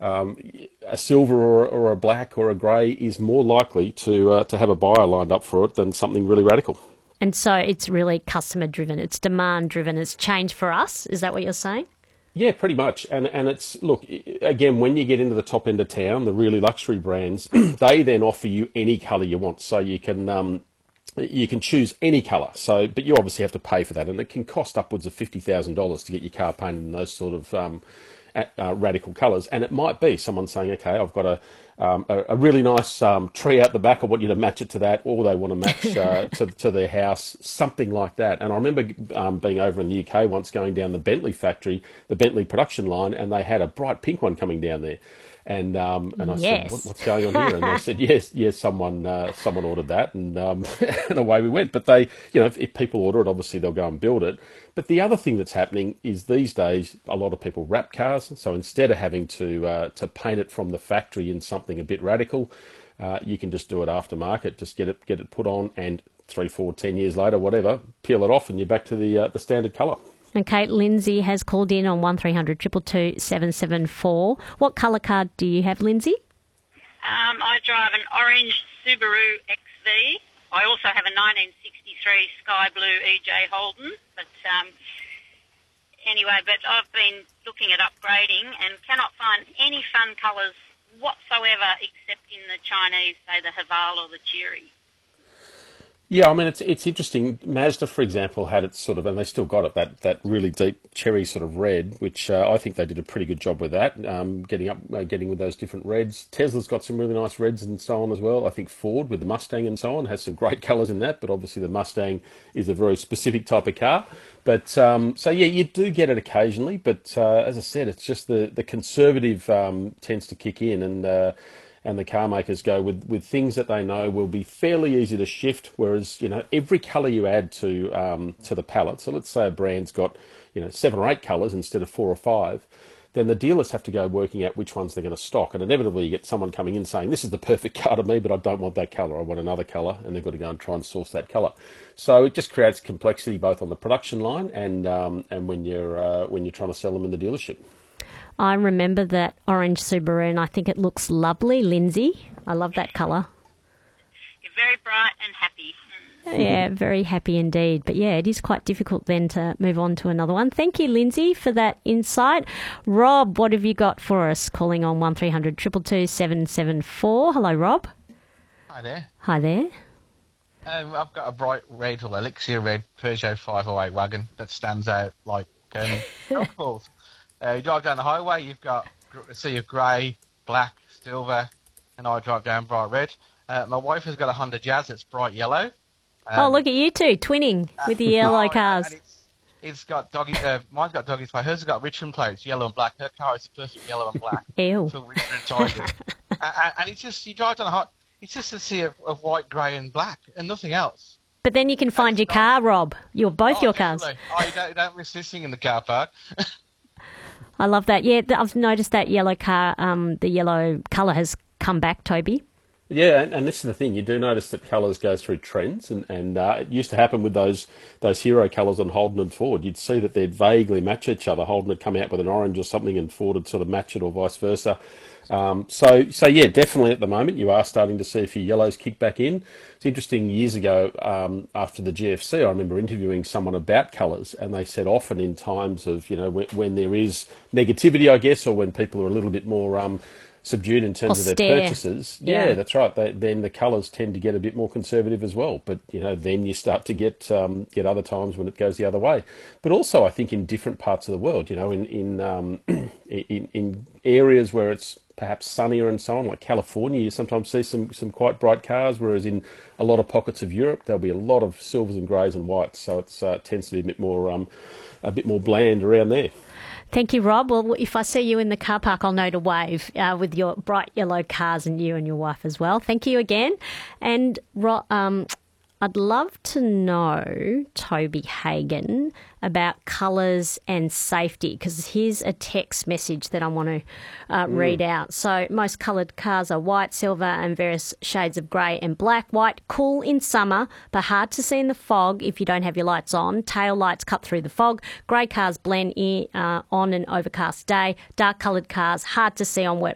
a silver or a black or a grey is more likely to have a buyer lined up for it than something really radical. And so it's really customer driven, it's demand driven, it's change for us. Is that what you're saying? Yeah, pretty much. And it's look again when you get into the top end of town, the really luxury brands, they then offer you any colour you want, so you can choose any colour. So, but you obviously have to pay for that, and it can cost upwards of $50,000 to get your car painted in those sort of radical colours. And it might be someone saying, "Okay, I've got a really nice tree out the back. I want you to match it to that," or they want to match to their house, something like that. And I remember being over in the UK once, going down the Bentley factory, the Bentley production line, and they had a bright pink one coming down there. And I said, Yes. what's going on here? And they said, yes, someone ordered that, and and away we went. But they, if people order it, obviously they'll go and build it. But the other thing that's happening is these days a lot of people wrap cars. So instead of having to paint it from the factory in something a bit radical, you can just do it aftermarket. Just get it put on, and 3, 4, 10 years later, whatever, peel it off, and you're back to the standard colour. Okay, Lindsay has called in on 1300 222 774. What colour card do you have, Lindsay? I drive an orange Subaru XV. I also have a 1963 sky blue EJ Holden. But anyway, I've been looking at upgrading and cannot find any fun colours whatsoever except in the Chinese, say the Haval or the Cheery. Yeah, I mean it's interesting. Mazda, for example, had it sort of, and they still got it, that really deep cherry sort of red, which I think they did a pretty good job with that, getting with those different reds. Tesla's got some really nice reds and so on as well. I think Ford with the Mustang and so on has some great colours in that, but obviously the Mustang is a very specific type of car. But so yeah, you do get it occasionally, but as I said, it's just the conservative tends to kick in, and the car makers go with things that they know will be fairly easy to shift. Whereas every colour you add to the palette, so let's say a brand's got 7 or 8 colours instead of 4 or 5, then the dealers have to go working out which ones they're going to stock, and inevitably you get someone coming in saying, "This is the perfect car to me, but I don't want that colour. I want another colour," and they've got to go and try and source that colour. So it just creates complexity both on the production line and when you're trying to sell them in the dealership. I remember that orange Subaru and I think it looks lovely, Lindsay. I love that colour. You're very bright and happy. Yeah, very happy indeed. But yeah, it is quite difficult then to move on to another one. Thank you, Lindsay, for that insight. Rob, what have you got for us? Calling on 1300 222 774. Hello, Rob. Hi there. Hi there. I've got a bright red or elixir red Peugeot 508 wagon that stands out like golf balls. You drive down the highway, you've got a sea of grey, black, silver, and I drive down bright red. My wife has got a Honda Jazz that's bright yellow. Oh, look at you two, twinning with the yellow cars. And it's got doggy. Mine's got doggy's plate. Hers has got Richmond plates, yellow and black. Her car is perfect yellow and black. Ew. For Richmond Tigers. And it's just, you drive down the hot, it's just a sea of white, grey, and black, and nothing else. But then you can find your car, Rob. Both your cars. Oh, you don't miss this thing in the car park. I love that. Yeah, I've noticed that yellow car, the yellow colour has come back, Toby. Yeah, and this is the thing. You do notice that colours go through trends, and it used to happen with those hero colours on Holden and Ford. You'd see that they'd vaguely match each other. Holden would come out with an orange or something, and Ford would sort of match it, or vice versa. So yeah, definitely at the moment you are starting to see a few yellows kick back in. It's interesting. Years ago, after the GFC, I remember interviewing someone about colours, and they said often in times of when there is negativity, I guess, or when people are a little bit more subdued in terms of their purchases. Yeah, that's right. Then the colours tend to get a bit more conservative as well. But then you start to get other times when it goes the other way. But also, I think in different parts of the world, in areas where it's perhaps sunnier and so on, like California, you sometimes see some quite bright cars, whereas in a lot of pockets of Europe, there'll be a lot of silvers and greys and whites. So it tends to be a bit more bland around there. Thank you, Rob. Well, if I see you in the car park, I'll know to wave with your bright yellow cars, and you and your wife as well. Thank you again. And I'd love to know, Toby Hagen, about colours and safety, because here's a text message that I want to read out. So most coloured cars are white, silver and various shades of grey and black. White, cool in summer, but hard to see in the fog if you don't have your lights on. Tail lights cut through the fog. Grey cars blend in on an overcast day. Dark coloured cars, hard to see on wet